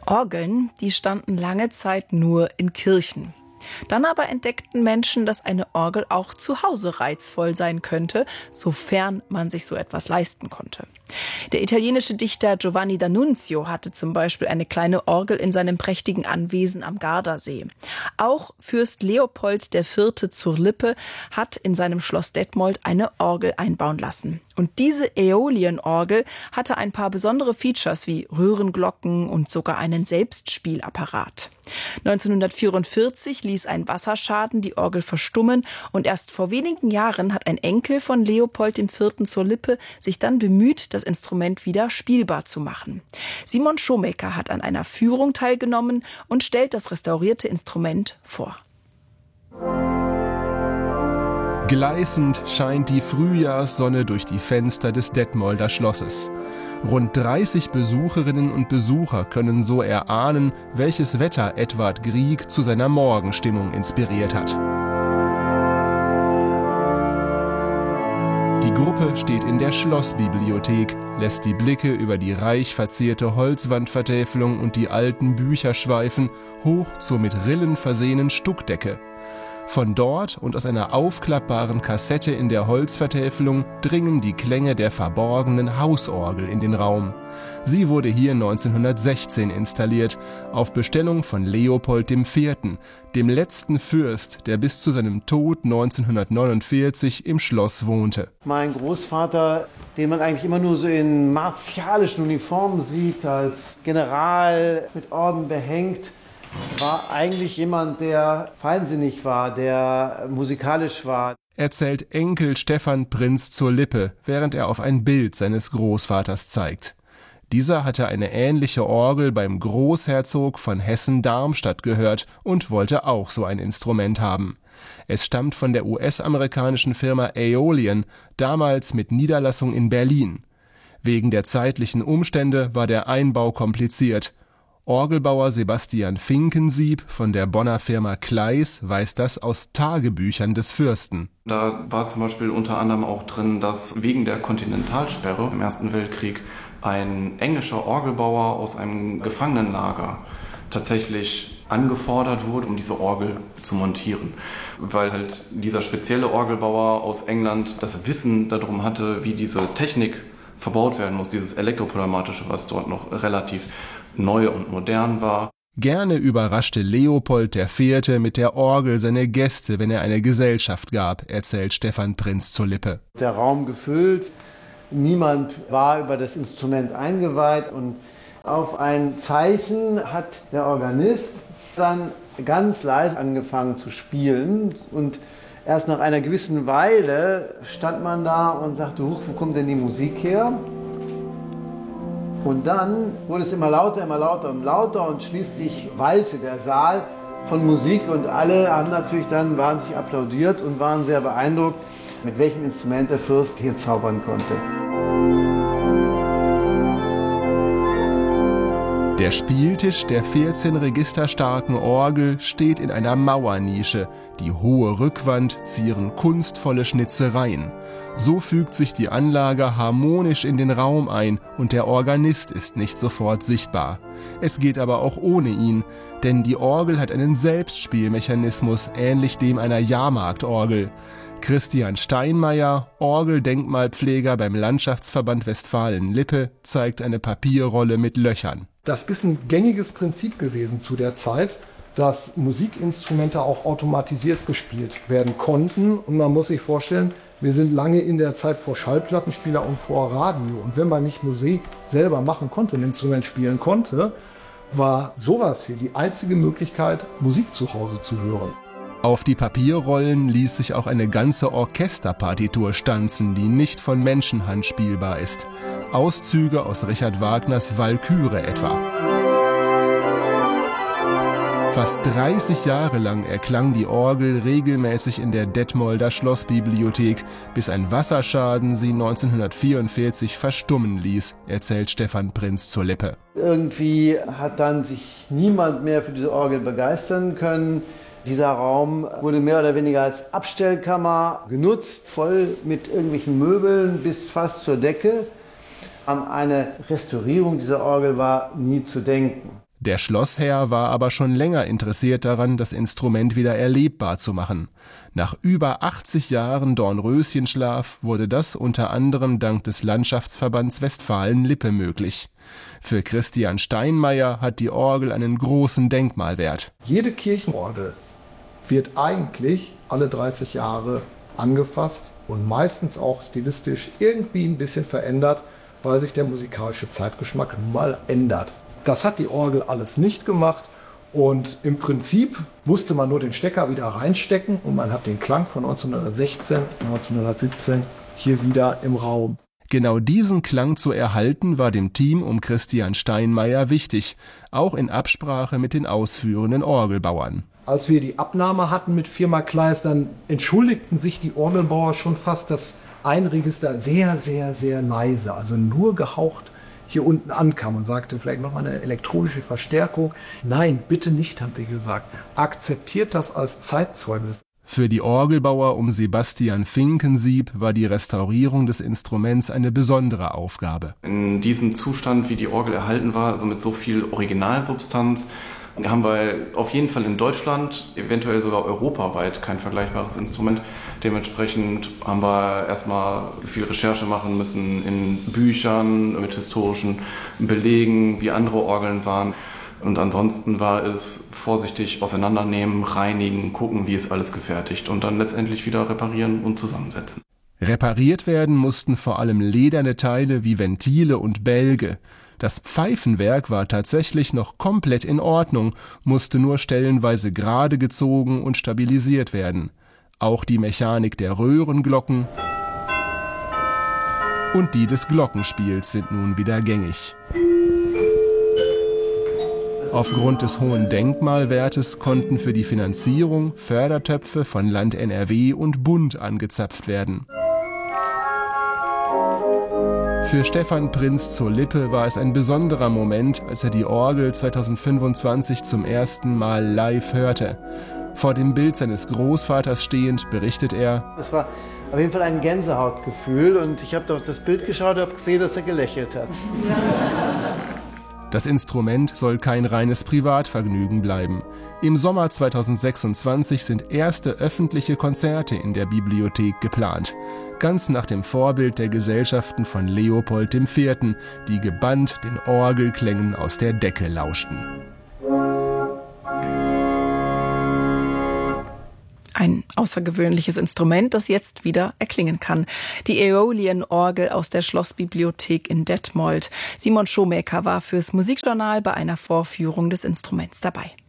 Orgeln, die standen lange Zeit nur in Kirchen. Dann aber entdeckten Menschen, dass eine Orgel auch zu Hause reizvoll sein könnte, sofern man sich so etwas leisten konnte. Der italienische Dichter Giovanni D'Annunzio hatte zum Beispiel eine kleine Orgel in seinem prächtigen Anwesen am Gardasee. Auch Fürst Leopold IV. Zur Lippe hat in seinem Schloss Detmold eine Orgel einbauen lassen. Und diese Äolienorgel hatte ein paar besondere Features wie Röhrenglocken und sogar einen Selbstspielapparat. 1944 ließ ein Wasserschaden die Orgel verstummen und erst vor wenigen Jahren hat ein Enkel von Leopold IV. Zur Lippe sich dann bemüht, das Instrument wieder spielbar zu machen. Simon Schomecker hat an einer Führung teilgenommen und stellt das restaurierte Instrument vor. Gleißend scheint die Frühjahrssonne durch die Fenster des Detmolder Schlosses. Rund 30 Besucherinnen und Besucher können so erahnen, welches Wetter Edvard Grieg zu seiner Morgenstimmung inspiriert hat. Die Gruppe steht in der Schlossbibliothek, lässt die Blicke über die reich verzierte Holzwandvertäfelung und die alten Bücher schweifen, hoch zur mit Rillen versehenen Stuckdecke. Von dort und aus einer aufklappbaren Kassette in der Holzvertäfelung dringen die Klänge der verborgenen Hausorgel in den Raum. Sie wurde hier 1916 installiert, auf Bestellung von Leopold IV., dem letzten Fürst, der bis zu seinem Tod 1949 im Schloss wohnte. Mein Großvater, den man eigentlich immer nur so in martialischen Uniformen sieht, als General mit Orden behängt, war eigentlich jemand, der feinsinnig war, der musikalisch war. Erzählt Enkel Stefan Prinz zur Lippe, während er auf ein Bild seines Großvaters zeigt. Dieser hatte eine ähnliche Orgel beim Großherzog von Hessen-Darmstadt gehört und wollte auch so ein Instrument haben. Es stammt von der US-amerikanischen Firma Aeolian, damals mit Niederlassung in Berlin. Wegen der zeitlichen Umstände war der Einbau kompliziert. Orgelbauer Sebastian Finkensieb von der Bonner Firma Kleis weiß das aus Tagebüchern des Fürsten. Da war zum Beispiel unter anderem auch drin, dass wegen der Kontinentalsperre im Ersten Weltkrieg ein englischer Orgelbauer aus einem Gefangenenlager tatsächlich angefordert wurde, um diese Orgel zu montieren. Weil halt dieser spezielle Orgelbauer aus England das Wissen darum hatte, wie diese Technik verbaut werden muss, dieses Elektropneumatische, was dort noch relativ neu und modern war. Gerne überraschte Leopold IV. Mit der Orgel seine Gäste, wenn er eine Gesellschaft gab, erzählt Stefan Prinz zur Lippe. Der Raum gefüllt, niemand war über das Instrument eingeweiht und auf ein Zeichen hat der Organist dann ganz leise angefangen zu spielen und erst nach einer gewissen Weile stand man da und sagte, huch, wo kommt denn die Musik her? Und dann wurde es immer lauter und lauter und schließlich wallte der Saal von Musik und alle haben natürlich dann wahnsinnig applaudiert und waren sehr beeindruckt, mit welchem Instrument der Fürst hier zaubern konnte. Der Spieltisch der 14 registerstarken Orgel steht in einer Mauernische. Die hohe Rückwand zieren kunstvolle Schnitzereien. So fügt sich die Anlage harmonisch in den Raum ein und der Organist ist nicht sofort sichtbar. Es geht aber auch ohne ihn, denn die Orgel hat einen Selbstspielmechanismus, ähnlich dem einer Jahrmarktorgel. Christian Steinmeier, Orgeldenkmalpfleger beim Landschaftsverband Westfalen-Lippe, zeigt eine Papierrolle mit Löchern. Das ist ein gängiges Prinzip gewesen zu der Zeit, dass Musikinstrumente auch automatisiert gespielt werden konnten. Und man muss sich vorstellen, wir sind lange in der Zeit vor Schallplattenspieler und vor Radio. Und wenn man nicht Musik selber machen konnte, ein Instrument spielen konnte, war sowas hier die einzige Möglichkeit, Musik zu Hause zu hören. Auf die Papierrollen ließ sich auch eine ganze Orchesterpartitur stanzen, die nicht von Menschenhand spielbar ist. Auszüge aus Richard Wagners Walküre etwa. Fast 30 Jahre lang erklang die Orgel regelmäßig in der Detmolder Schlossbibliothek, bis ein Wasserschaden sie 1944 verstummen ließ, erzählt Stefan Prinz zur Lippe. Irgendwie hat dann sich niemand mehr für diese Orgel begeistern können. Dieser Raum wurde mehr oder weniger als Abstellkammer genutzt, voll mit irgendwelchen Möbeln bis fast zur Decke. An eine Restaurierung dieser Orgel war nie zu denken. Der Schlossherr war aber schon länger interessiert daran, das Instrument wieder erlebbar zu machen. Nach über 80 Jahren Dornröschenschlaf wurde das unter anderem dank des Landschaftsverbands Westfalen-Lippe möglich. Für Christian Steinmeier hat die Orgel einen großen Denkmalwert. Jede Kirchenorgel wird eigentlich alle 30 Jahre angefasst und meistens auch stilistisch irgendwie ein bisschen verändert, weil sich der musikalische Zeitgeschmack mal ändert. Das hat die Orgel alles nicht gemacht und im Prinzip musste man nur den Stecker wieder reinstecken und man hat den Klang von 1916, 1917 hier wieder im Raum. Genau diesen Klang zu erhalten, war dem Team um Christian Steinmeier wichtig, auch in Absprache mit den ausführenden Orgelbauern. Als wir die Abnahme hatten mit Firma Kleis, dann entschuldigten sich die Orgelbauer schon fast, dass ein Register sehr, sehr, sehr leise, also nur gehaucht hier unten ankam und sagte, vielleicht noch eine elektronische Verstärkung. Nein, bitte nicht, haben sie gesagt. Akzeptiert das als Zeitzeugnis. Für die Orgelbauer um Sebastian Finkensieb war die Restaurierung des Instruments eine besondere Aufgabe. In diesem Zustand, wie die Orgel erhalten war, also mit so viel Originalsubstanz, haben wir auf jeden Fall in Deutschland, eventuell sogar europaweit, kein vergleichbares Instrument. Dementsprechend haben wir erstmal viel Recherche machen müssen in Büchern mit historischen Belegen, wie andere Orgeln waren. Und ansonsten war es vorsichtig auseinandernehmen, reinigen, gucken, wie ist alles gefertigt und dann letztendlich wieder reparieren und zusammensetzen. Repariert werden mussten vor allem lederne Teile wie Ventile und Bälge. Das Pfeifenwerk war tatsächlich noch komplett in Ordnung, musste nur stellenweise gerade gezogen und stabilisiert werden. Auch die Mechanik der Röhrenglocken und die des Glockenspiels sind nun wieder gängig. Aufgrund des hohen Denkmalwertes konnten für die Finanzierung Fördertöpfe von Land NRW und Bund angezapft werden. Für Stefan Prinz zur Lippe war es ein besonderer Moment, als er die Orgel 2025 zum ersten Mal live hörte. Vor dem Bild seines Großvaters stehend berichtet er: Es war auf jeden Fall ein Gänsehautgefühl und ich habe auf das Bild geschaut und habe gesehen, dass er gelächelt hat. Das Instrument soll kein reines Privatvergnügen bleiben. Im Sommer 2026 sind erste öffentliche Konzerte in der Bibliothek geplant. Ganz nach dem Vorbild der Gesellschaften von Leopold IV., die gebannt den Orgelklängen aus der Decke lauschten. Ein außergewöhnliches Instrument, das jetzt wieder erklingen kann. Die Aeolian-Orgel aus der Schlossbibliothek in Detmold. Simon Schomaker war fürs Musikjournal bei einer Vorführung des Instruments dabei.